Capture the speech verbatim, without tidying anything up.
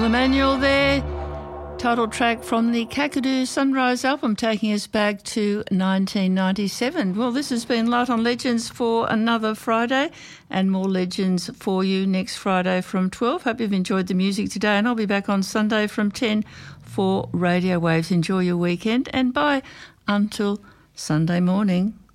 Emmanuel there, title track from the Kakadu Sunrise album, taking us back to nineteen ninety-seven. Well, this has been Light on Legends for another Friday, and more legends for you next Friday from twelve. Hope you've enjoyed the music today, and I'll be back on Sunday from ten for Radio Waves. Enjoy your weekend, and bye until Sunday morning.